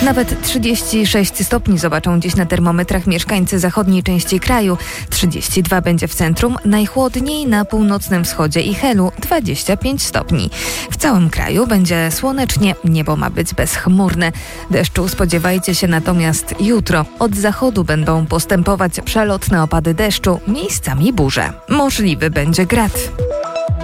Nawet 36 stopni zobaczą dziś na termometrach mieszkańcy zachodniej części kraju. 32 będzie w centrum, najchłodniej na północnym wschodzie i Helu 25 stopni. W całym kraju będzie słonecznie, niebo ma być bezchmurne. Deszczu spodziewajcie się natomiast jutro. Od zachodu będą postępować przelotne opady deszczu, miejscami burze. Możliwy będzie grad.